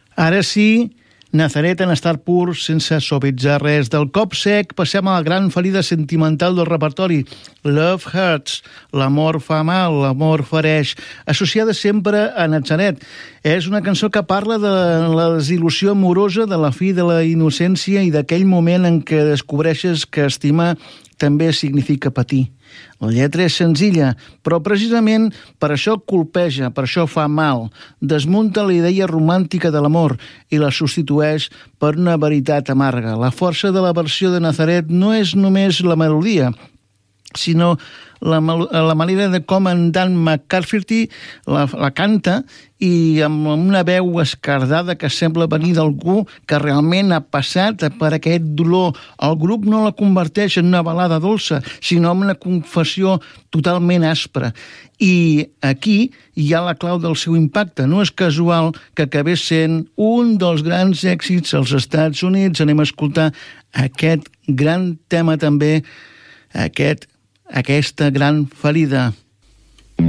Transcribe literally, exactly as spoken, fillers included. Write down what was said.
Ara sí, Nazaret en estar pur, sense suavitzar res. Del cop sec passem a la gran ferida sentimental del repertori. Love Hurts, l'amor fa mal, l'amor fereix, associada sempre a Nazaret. És una cançó que parla de la desil·lusió amorosa, de la fi de la innocència i d'aquell moment en què descobreixes que estimar també significa patir. La lletra és senzilla, però precisament per això colpeja, per això fa mal. Desmunta la idea romàntica de l'amor i la substitueix per una veritat amarga. La força de la versió de Nazaret no és només la melodia, sinó la, la manera de com en Dan McCafferty la, la canta i amb una veu escardada que sembla venir d'algú que realment ha passat per aquest dolor. El grup no la converteix en una balada dolça, sinó en una confessió totalment aspra. I aquí hi ha la clau del seu impacte. No és casual que acabés sent un dels grans èxits als Estats Units. Anem a escoltar aquest gran tema també, aquest aquesta gran ferida.